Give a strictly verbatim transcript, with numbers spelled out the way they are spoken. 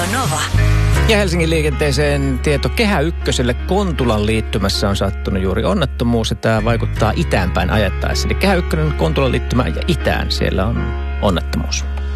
Nova. Ja Helsingin liikenteeseen tieto Kehä Ykköselle Kontulan liittymässä on sattunut juuri onnettomuus, ja tämä vaikuttaa itäänpäin ajettaessa. Eli Kehä Ykkönen Kontulan liittymä ja itään, siellä on onnettomuus.